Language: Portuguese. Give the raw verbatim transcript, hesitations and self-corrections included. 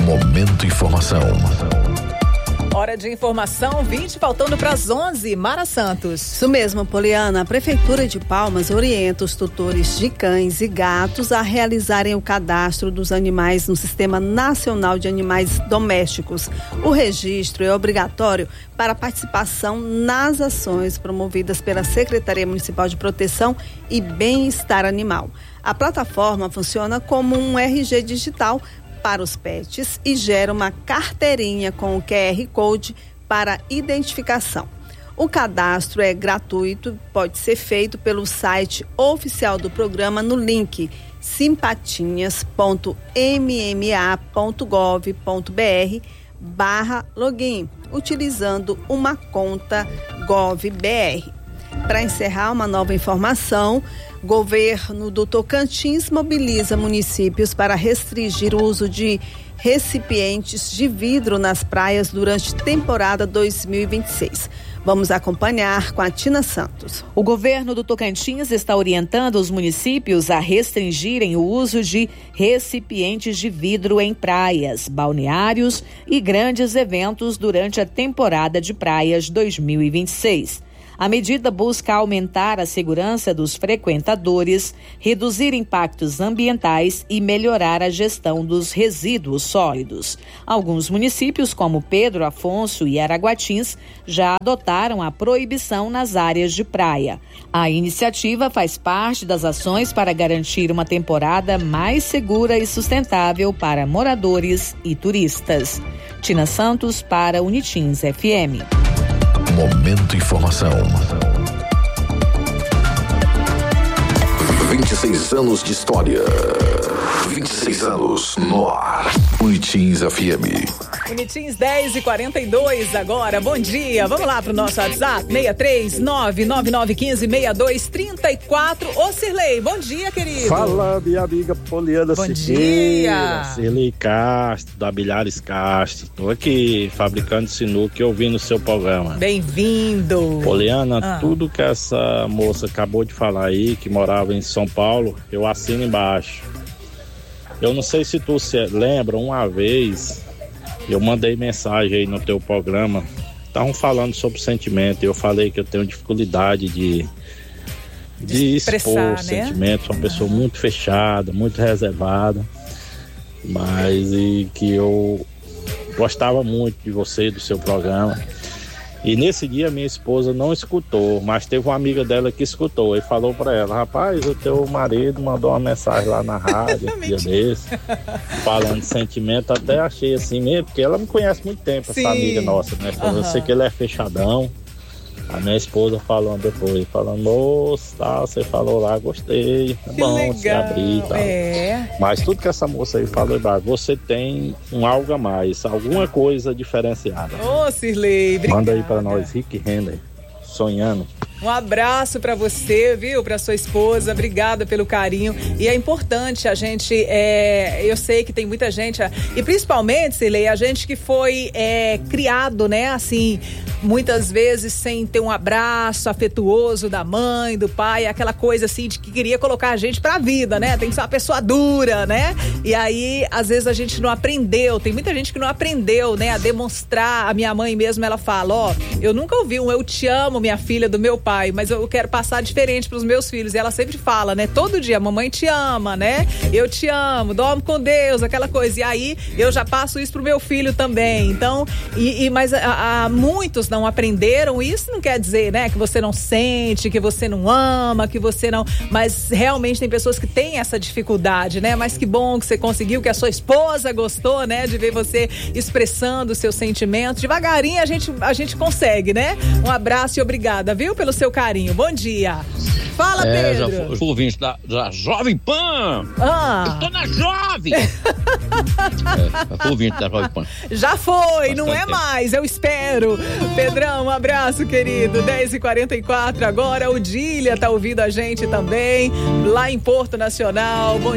Momento Informação. Hora de informação, vinte faltando para as onze, Mara Santos. Isso mesmo, Poliana. A Prefeitura de Palmas orienta os tutores de cães e gatos a realizarem o cadastro dos animais no Sistema Nacional de Animais Domésticos. O registro é obrigatório para participação nas ações promovidas pela Secretaria Municipal de Proteção e Bem-Estar Animal. A plataforma funciona como um R G digital para os pets e gera uma carteirinha com o Q R Code para identificação. O cadastro é gratuito, pode ser feito pelo site oficial do programa no link simpatinhas ponto m m a ponto gov ponto b r barra login, utilizando uma conta GovBR. Para encerrar, uma nova informação: governo do Tocantins mobiliza municípios para restringir o uso de recipientes de vidro nas praias durante temporada dois mil e vinte e seis. Vamos acompanhar com a Tina Santos. O governo do Tocantins está orientando os municípios a restringirem o uso de recipientes de vidro em praias, balneários e grandes eventos durante a temporada de praias dois mil e vinte e seis. A medida busca aumentar a segurança dos frequentadores, reduzir impactos ambientais e melhorar a gestão dos resíduos sólidos. Alguns municípios, como Pedro Afonso e Araguatins, já adotaram a proibição nas áreas de praia. A iniciativa faz parte das ações para garantir uma temporada mais segura e sustentável para moradores e turistas. Tina Santos para Unitins F M. Momento Informação. vinte e seis anos de história. vinte e seis anos no ar. Unitins F M. Unitins dez e quarenta e dois agora. Bom dia. Vamos lá pro nosso WhatsApp. seis três nove nove nove um cinco seis dois três quatro. Ô Cirlei, bom dia, querido. Fala, minha amiga Poliana Bom Siqueira. dia. Cirlei Castro, da Bilhares Castro. Tô aqui fabricando sinuca e ouvindo o seu programa. Bem-vindo. Poliana, Ah. tudo que essa moça acabou de falar aí, que morava em São Paulo, eu assino embaixo. Eu não sei se tu se lembra, uma vez eu mandei mensagem aí no teu programa, estavam falando sobre sentimento, eu falei que eu tenho dificuldade de, de expressar, expor né? sentimentos, sou uma pessoa muito fechada, muito reservada, mas e que eu gostava muito de você, do seu programa. E nesse dia minha esposa não escutou, mas teve uma amiga dela que escutou e falou pra ela: rapaz, o teu marido mandou uma mensagem lá na rádio um dia desse, falando de sentimento. Até achei assim mesmo, porque ela me conhece há muito tempo, Sim. essa amiga nossa, né? Uhum. Eu sei que ele é fechadão. A minha esposa falando depois, falando: moça, tá, você falou lá, gostei, é Que bom legal. se abrir e tal. É. Mas tudo que essa moça aí falou, você tem um algo a mais, alguma coisa diferenciada. Ô Cirlei, obrigada. Manda aí pra nós, Rick Henry, sonhando. Um abraço para você, viu? Para sua esposa, obrigada pelo carinho. E é importante a gente, é, eu sei que tem muita gente, e principalmente, Cirlei, a gente que foi é, criado, né, assim, muitas vezes sem ter um abraço afetuoso da mãe, do pai, aquela coisa assim de que queria colocar a gente pra vida, né? Tem que ser uma pessoa dura, né? E aí, às vezes a gente não aprendeu, tem muita gente que não aprendeu, né, a demonstrar. A minha mãe mesmo, ela fala: ó, eu nunca ouvi um eu te amo, minha filha, do meu pai. pai, mas eu quero passar diferente pros meus filhos. E ela sempre fala, né? Todo dia, mamãe te ama, né? Eu te amo, dorme com Deus, aquela coisa. E aí, eu já passo isso pro meu filho também. Então, e, e mas a, a, muitos não aprenderam. Isso não quer dizer, né? Que você não sente, que você não ama, que você não... Mas realmente tem pessoas que têm essa dificuldade, né? Mas que bom que você conseguiu, que a sua esposa gostou, né? De ver você expressando os seus sentimentos. Devagarinho a gente, a gente consegue, né? Um abraço e obrigada, viu? Pelo seu carinho. Bom dia. Fala, é, Pedro. Já fui ouvinte da, da Jovem Pan. Ah. Eu tô na Jovem. é, já fui ouvinte da Jovem Pan. Já foi, Bastante não é tempo. mais, eu espero. Pedrão, um abraço, querido. dez e quarenta e quatro agora. O Dília tá ouvindo a gente também, lá em Porto Nacional. Bom